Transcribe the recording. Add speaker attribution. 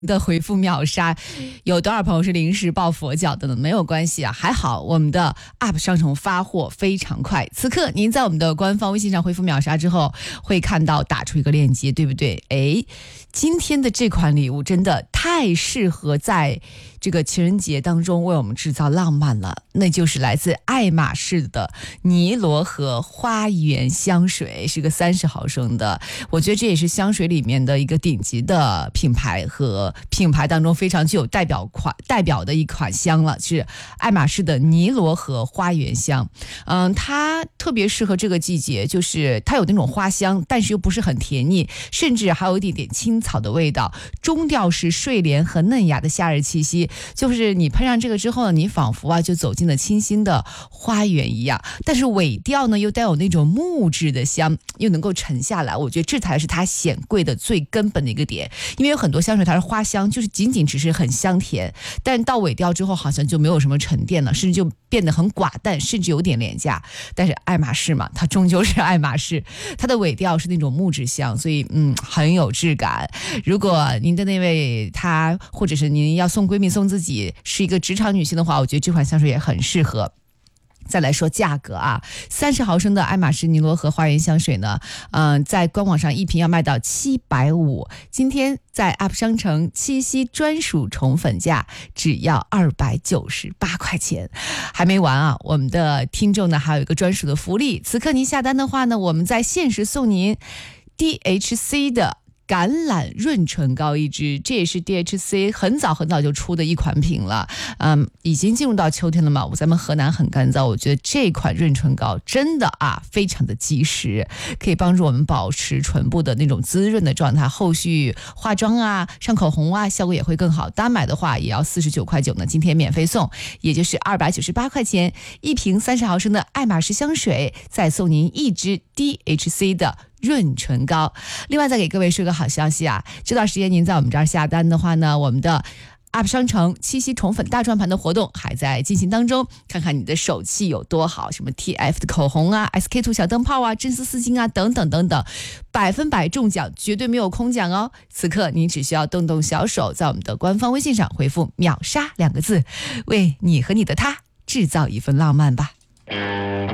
Speaker 1: 的回复秒杀，有多少朋友是临时抱佛脚的呢？没有关系啊，还好我们的 App 商城发货非常快。此刻您在我们的官方微信上回复秒杀之后，会看到打出一个链接，对不对？今天的这款礼物真的太适合在这个情人节当中为我们制造浪漫了，那就是来自爱马仕的尼罗河花园香水，是个30毫升的。我觉得这也是香水里面的一个顶级的品牌和品牌当中非常具有代表的一款香了，是爱马仕的尼罗河花园香。它特别适合这个季节，就是它有那种花香，但是又不是很甜腻，甚至还有一点点青草的味道，中调是睡莲和嫩芽的夏日气息，就是你喷上这个之后呢，你仿佛就走进了清新的花园一样。但是尾调呢又带有那种木质的香，又能够沉下来，我觉得这才是它显贵的最根本的一个点。因为有很多香水它是花香，就是仅仅只是很香甜，但到尾调之后好像就没有什么沉淀了，甚至就变得很寡淡，甚至有点廉价。但是爱马仕嘛，它终究是爱马仕，它的尾调是那种木质香，所以很有质感。如果您的那位他，或者是您要送闺蜜送自己，是一个职场女性的话，我觉得这款香水也很适合。再来说价格啊，30毫升的爱马仕尼罗河花园香水呢，在官网上一瓶要卖到750，今天在 App 商城七夕专属宠粉价只要298块钱。还没完啊，我们的听众呢还有一个专属的福利，此刻您下单的话呢，我们在限时送您 DHC 的橄榄润唇膏一支，这也是 DHC 很早就出的一款品了。已经进入到秋天了嘛，咱们河南很干燥，我觉得这款润唇膏真的非常的及时，可以帮助我们保持唇部的那种滋润的状态，后续化妆上口红效果也会更好。单买的话也要49.9块呢，今天免费送，也就是298块钱一瓶30毫升的爱马仕香水，再送您一支 DHC 的润唇膏。另外再给各位说个好消息这段时间您在我们这儿下单的话呢，我们的 App 商城七夕宠粉大转盘的活动还在进行当中，看看你的手气有多好，什么 TF 的口红SK2 小灯泡真丝丝巾等等等等，100%中奖，绝对没有空奖哦。此刻你只需要动动小手，在我们的官方微信上回复秒杀2个字，为你和你的他制造一份浪漫吧。